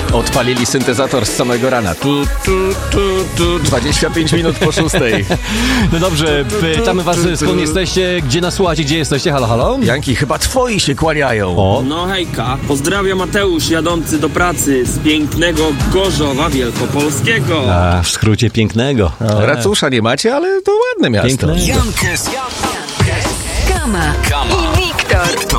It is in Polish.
Odpalili syntezator z samego rana. 25 minut po 6. No dobrze, pytamy was, skąd jesteście, gdzie nas słuchacie, gdzie jesteście? Halo, halo? Janki, chyba twoi się kłaniają. O. No hejka, pozdrawia Mateusz jadący do pracy z pięknego Gorzowa Wielkopolskiego. A, w skrócie pięknego. Racusza nie macie, ale to ładne miasto. Piękne. Kama i Wiktor.